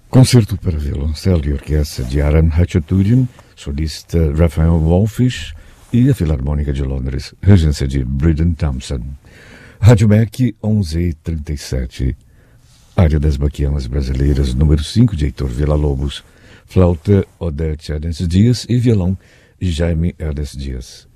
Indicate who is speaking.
Speaker 1: Concerto para violoncelo e orquestra de Aram Khachaturian, solista Raphael Wallfisch e a Filarmônica de Londres, regência de Bryden Thompson. Rádio MEC 1137, Área das Baquianas Brasileiras, número 5 de Heitor Villa-Lobos, flauta Odete Adens Dias e violão Jaime Adens Dias.